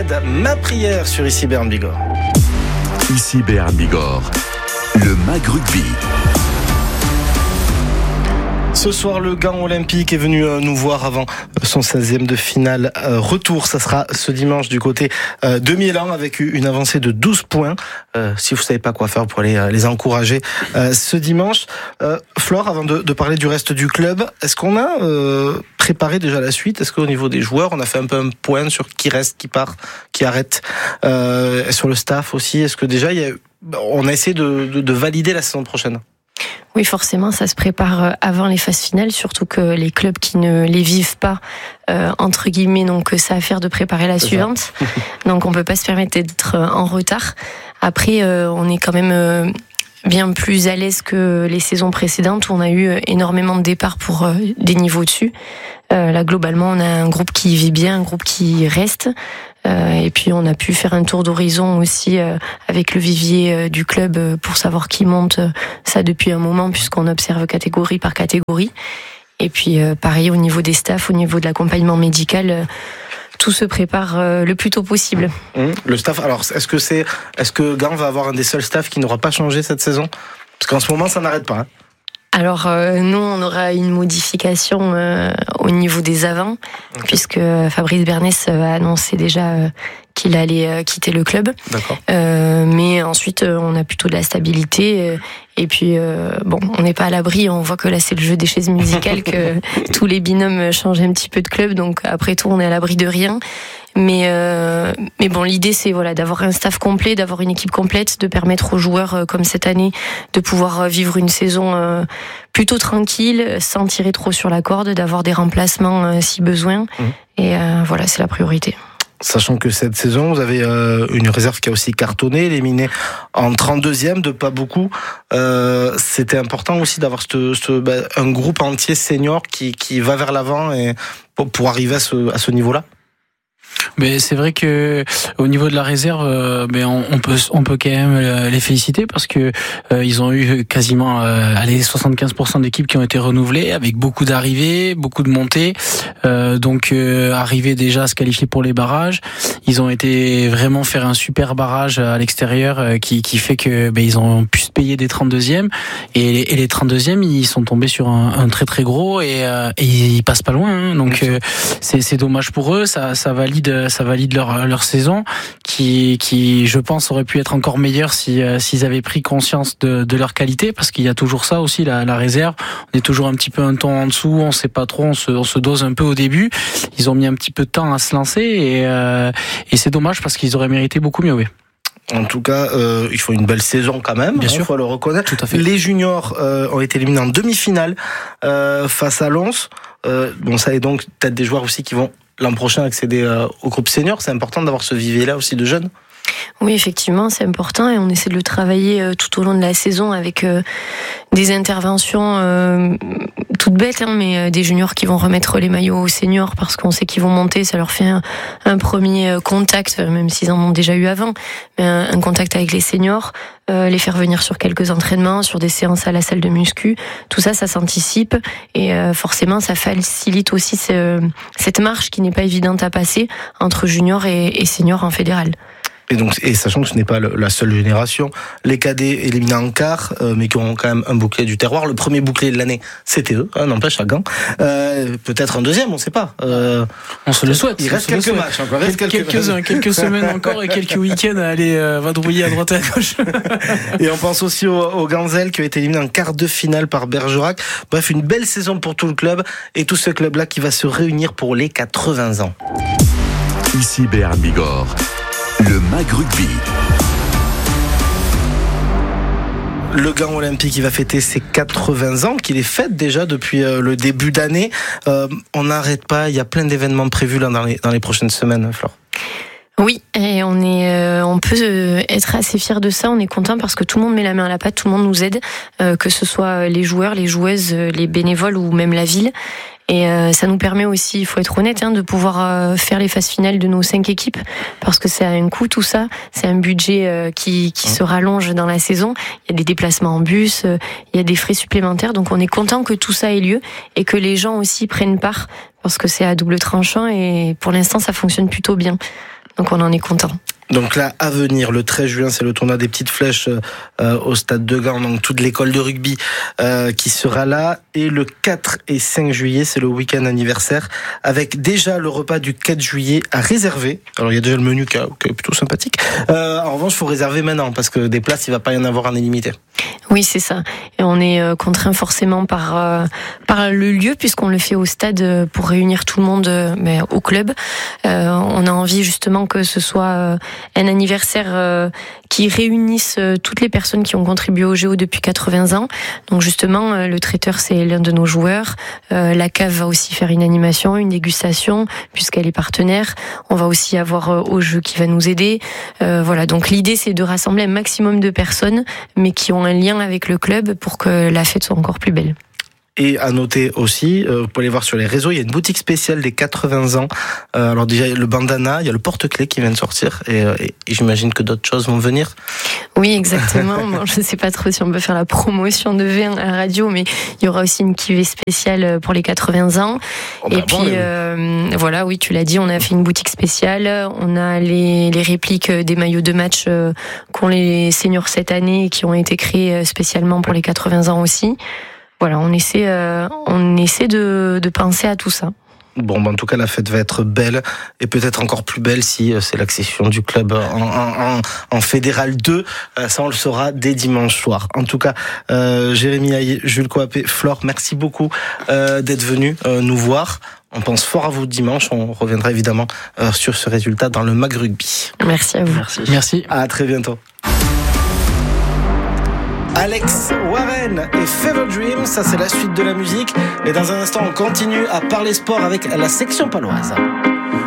Fred, ma prière sur Ici Béarn Bigorre. Ici Béarn Bigorre, le MAG Rugby. Ce soir, le Gand Olympique est venu nous voir avant son 16e de finale retour. Ça sera ce dimanche du côté de Milan avec une avancée de 12 points. Si vous savez pas quoi faire pour les encourager ce dimanche. Flore, avant de parler du reste du club, est-ce qu'on a préparé déjà la suite? Est-ce qu'au niveau des joueurs, on a fait un peu un point sur qui reste, qui part, qui arrête, sur le staff aussi? Est-ce que déjà on a essayé de valider la saison prochaine? Oui, forcément, ça se prépare avant les phases finales, surtout que les clubs qui ne les vivent pas, entre guillemets, n'ont que ça à faire de préparer la suivante. Donc on peut pas se permettre d'être en retard. Après, on est quand même bien plus à l'aise que les saisons précédentes où on a eu énormément de départs pour des niveaux dessus. Là, globalement, on a un groupe qui vit bien, un groupe qui reste. Et puis on a pu faire un tour d'horizon aussi avec le vivier du club pour savoir qui monte, ça depuis un moment puisqu'on observe catégorie par catégorie. Et puis pareil au niveau des staffs, au niveau de l'accompagnement médical, tout se prépare le plus tôt possible. Le staff, alors est-ce que Gand va avoir un des seuls staffs qui n'aura pas changé cette saison? Parce qu'en ce moment ça n'arrête pas. Alors nous, on aura une modification au niveau des avants, puisque Fabrice Bernès a annoncé déjà qu'il allait quitter le club. D'accord. Mais ensuite, on a plutôt de la stabilité. Et puis, on n'est pas à l'abri. On voit que là, c'est le jeu des chaises musicales, que tous les binômes changent un petit peu de club. Donc après tout, on est à l'abri de rien. Mais bon, l'idée c'est d'avoir un staff complet, d'avoir une équipe complète, de permettre aux joueurs comme cette année de pouvoir vivre une saison plutôt tranquille, sans tirer trop sur la corde, d'avoir des remplacements si besoin. Et c'est la priorité. Sachant que cette saison, vous avez une réserve qui a aussi cartonné, éliminée en 32e, de pas beaucoup. C'était important aussi d'avoir un groupe entier senior qui va vers l'avant et pour arriver à ce niveau-là. Mais c'est vrai que au niveau de la réserve, on peut quand même les féliciter parce que ils ont eu quasiment 75% d'équipes qui ont été renouvelées avec beaucoup d'arrivées, beaucoup de montées. Donc arriver déjà à se qualifier pour les barrages, ils ont été vraiment faire un super barrage à l'extérieur qui fait que ils ont pu se payer des 32e et les 32e ils sont tombés sur un très très gros et ils passent pas loin. Hein. Donc c'est dommage pour eux, ça valide leur saison qui je pense aurait pu être encore meilleure s'ils avaient pris conscience de leur qualité, parce qu'il y a toujours ça aussi, la réserve, on est toujours un petit peu un ton en dessous, on sait pas trop, on se dose un peu au début. Ils ont mis un petit peu de temps à se lancer et c'est dommage parce qu'ils auraient mérité beaucoup mieux. Oui. En tout cas, ils font une belle saison quand même. Bien sûr, faut le reconnaître. Tout à fait. Les juniors ont été éliminés en demi-finale face à Lens. Ça est donc peut-être des joueurs aussi qui vont l'an prochain accéder au groupe senior. C'est important d'avoir ce vivier-là aussi de jeunes. Oui, effectivement, c'est important et on essaie de le travailler tout au long de la saison avec des interventions toutes bêtes, mais des juniors qui vont remettre les maillots aux seniors parce qu'on sait qu'ils vont monter, ça leur fait un premier contact, même s'ils en ont déjà eu avant, mais un contact avec les seniors, les faire venir sur quelques entraînements, sur des séances à la salle de muscu, tout ça s'anticipe et forcément ça facilite aussi cette marche qui n'est pas évidente à passer entre juniors et seniors en fédéral. Et sachant que ce n'est pas la seule génération, les cadets éliminés en quart, mais qui ont quand même un bouclier du terroir. Le premier bouclier de l'année, c'était eux, n'empêche à Gand. Peut-être un deuxième, on ne sait pas. On se le souhaite. Il reste quelques matchs encore. Quelques semaines encore et quelques week-ends à aller vadrouiller à droite et à gauche. Et on pense aussi au Ganzel qui a été éliminé en quart de finale par Bergerac. Bref, une belle saison pour tout le club et tout ce club-là qui va se réunir pour les 80 ans. Ici Béarn Bigorre, le MAG Rugby. Le Gand Olympique, il va fêter ses 80 ans, qu'il est fête déjà depuis le début d'année. On n'arrête pas, il y a plein d'événements prévus là dans les prochaines semaines, Flore. Oui, et on peut être assez fiers de ça. On est content parce que tout le monde met la main à la pâte, tout le monde nous aide, que ce soit les joueurs, les joueuses, les bénévoles ou même la ville. Et ça nous permet aussi, il faut être honnête, de pouvoir faire les phases finales de nos 5 équipes, parce que c'est un coût tout ça, c'est un budget qui se rallonge dans la saison. Il y a des déplacements en bus, il y a des frais supplémentaires, donc on est content que tout ça ait lieu et que les gens aussi prennent part, parce que c'est à double tranchant et pour l'instant ça fonctionne plutôt bien. Donc on en est content. Donc là, à venir, le 13 juin, c'est le tournoi des petites flèches au stade de Gand, donc toute l'école de rugby qui sera là. Et le 4 et 5 juillet, c'est le week-end anniversaire, avec déjà le repas du 4 juillet à réserver. Alors il y a déjà le menu qui est plutôt sympathique. En revanche, il faut réserver maintenant, parce que des places, il ne va pas y en avoir en illimité. Oui, c'est ça. Et on est contraint forcément par le lieu, puisqu'on le fait au stade pour réunir tout le monde au club. On a envie justement que ce soit un anniversaire qui réunisse toutes les personnes qui ont contribué au JO depuis 80 ans. Donc justement, le traiteur, c'est l'un de nos joueurs. La cave va aussi faire une animation, une dégustation, puisqu'elle est partenaire. On va aussi avoir au jeu qui va nous aider. Voilà, donc l'idée, c'est de rassembler un maximum de personnes, mais qui ont un lien avec le club pour que la fête soit encore plus belle. Et à noter aussi, vous pouvez aller voir sur les réseaux, il y a une boutique spéciale des 80 ans. Alors déjà, il y a le bandana, il y a le porte-clés qui vient de sortir, et j'imagine que d'autres choses vont venir. Oui, exactement. Bon, je ne sais pas trop si on peut faire la promotion de V1 à la radio, mais il y aura aussi une cuvée spéciale pour les 80 ans. Et puis, voilà, oui, tu l'as dit, on a fait une boutique spéciale. On a les répliques des maillots de match qu'ont les seniors cette année et qui ont été créés spécialement pour les 80 ans aussi. Voilà, on essaie de penser à tout ça. Bon, en tout cas, la fête va être belle et peut-être encore plus belle si c'est l'accession du club en Fédéral 2. Ça, on le saura dès dimanche soir. En tout cas, Jérémy Hayé, Jules Coapé, Flore, merci beaucoup d'être venus nous voir. On pense fort à vous dimanche. On reviendra évidemment sur ce résultat dans le Mag Rugby. Merci à vous. Merci. À très bientôt. Alex Warren et Fever Dream, ça c'est la suite de la musique. Et dans un instant, on continue à parler sport avec la section paloise.